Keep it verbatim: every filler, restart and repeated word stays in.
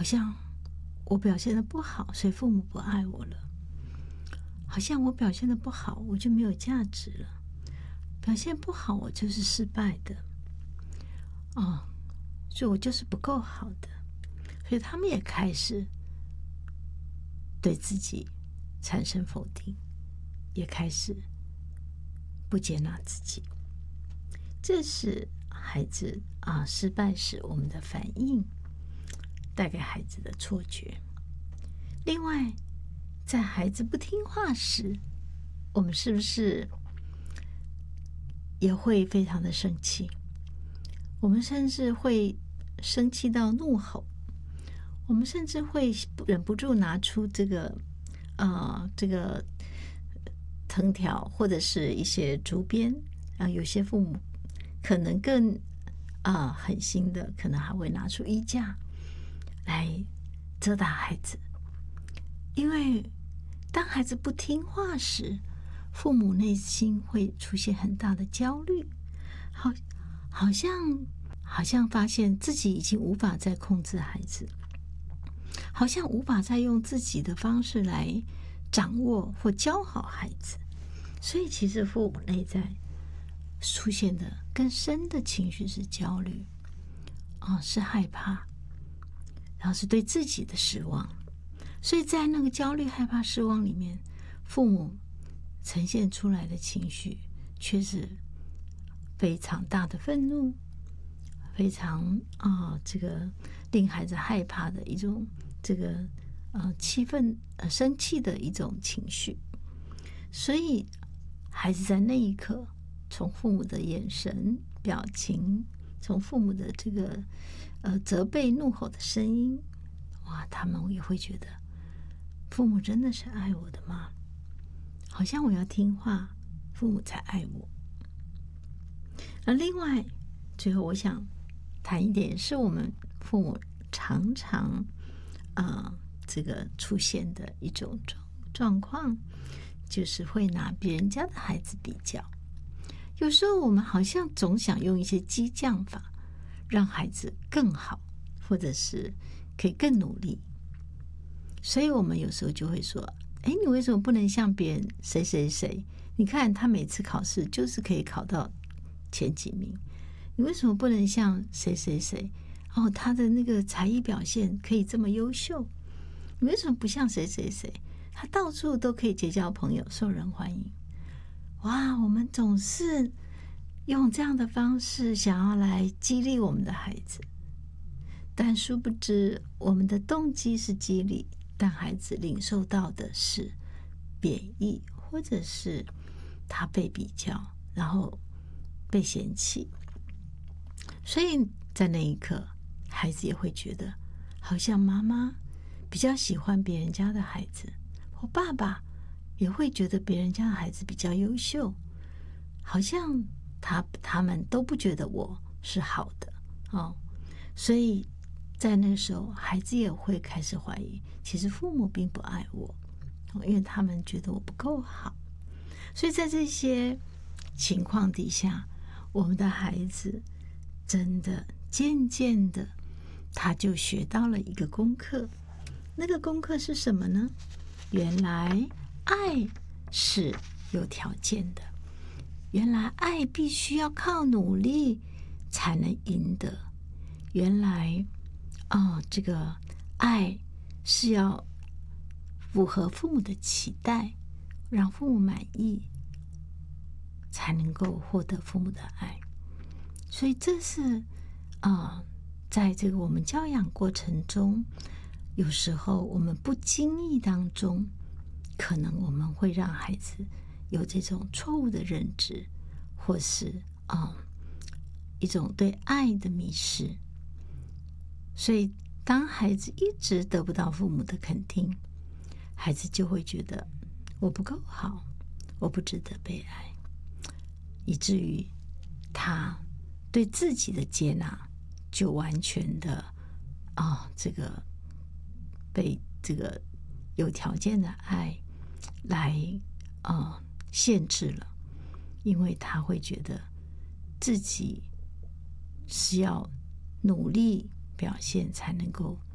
好像我表现的不好，所以父母不爱我了；好像我表现的不好，我就没有价值了；表现不好，我就是失败的。哦，所以我就是不够好的。所以他们也开始对自己产生否定，也开始不接纳自己。这是孩子啊失败时我们的反应带给孩子的错觉。另外，在孩子不听话时，我们是不是也会非常的生气？我们甚至会生气到怒吼，我们甚至会忍不住拿出这个呃这个藤条或者是一些竹鞭啊、呃，有些父母可能更啊、呃、狠心的，可能还会拿出衣架来责打孩子。因为当孩子不听话时，父母内心会出现很大的焦虑，好，好像好像发现自己已经无法再控制孩子，好像无法再用自己的方式来掌握或教好孩子。所以其实父母内在出现的更深的情绪是焦虑，哦，是害怕，然后是对自己的失望。所以在那个焦虑、害怕、失望里面，父母呈现出来的情绪却是非常大的愤怒，非常啊、呃，这个令孩子害怕的一种这个呃气愤、呃生气的一种情绪。所以孩子在那一刻，从父母的眼神、表情，从父母的这个呃责备、怒吼的声音，哇，他们也会觉得，父母真的是爱我的吗？好像我要听话，父母才爱我。而另外，最后我想谈一点，是我们父母常常呃这个出现的一种状状况，就是会拿别人家的孩子比较。有时候我们好像总想用一些激将法，让孩子更好，或者是可以更努力。所以我们有时候就会说，哎，你为什么不能像别人谁谁谁？你看他每次考试就是可以考到前几名，你为什么不能像谁谁谁？哦，他的那个才艺表现可以这么优秀，你为什么不像谁谁谁？他到处都可以结交朋友，受人欢迎。哇，我们总是用这样的方式想要来激励我们的孩子，但殊不知我们的动机是激励，但孩子领受到的是贬义，或者是他被比较，然后被嫌弃。所以在那一刻，孩子也会觉得好像妈妈比较喜欢别人家的孩子，或爸爸也会觉得别人家的孩子比较优秀，好像他他们都不觉得我是好的哦。所以在那个时候，孩子也会开始怀疑，其实父母并不爱我，因为他们觉得我不够好。所以在这些情况底下，我们的孩子真的渐渐的，他就学到了一个功课。那个功课是什么呢？原来爱是有条件的，原来爱必须要靠努力才能赢得，原来哦，这个爱是要符合父母的期待，让父母满意，才能够获得父母的爱。所以这是呃，在这个我们教养过程中，有时候我们不经意当中，可能我们会让孩子有这种错误的认知，或是啊、呃、一种对爱的迷失。所以当孩子一直得不到父母的肯定，孩子就会觉得我不够好，我不值得被爱，以至于他对自己的接纳就完全的啊、哦，这个被这个有条件的爱来呃限制了，因为他会觉得自己是要努力表现才能够